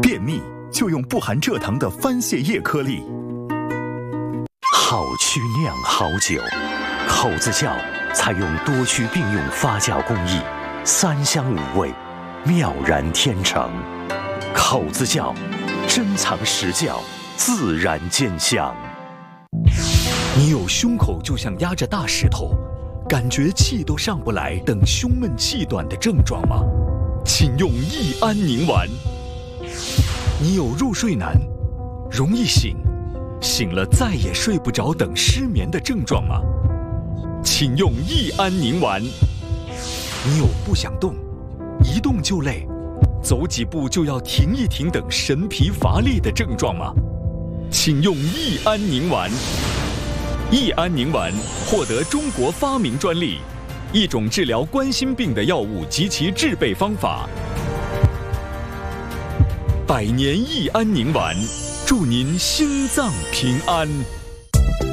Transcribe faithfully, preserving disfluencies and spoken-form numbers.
便秘就用不含蔗糖的番泻叶颗粒。 好曲酿好酒，口子窖采用多区并用发酵工艺，三香五味，妙然天成。口子窖，珍藏实窖，自然兼香。 你有胸口就像压着大石头，感觉气都上不来等胸闷气短的症状吗？请用益安宁丸。你有入睡难、容易醒、醒了再也睡不着等失眠的症状吗？请用益安宁丸。你有不想动、一动就累、走几步就要停一停等神疲乏力的症状吗？请用益安宁丸。益安宁丸获得中国发明专利，一种治疗冠心病的药物及其制备方法。百年益安宁丸，祝您心脏平安。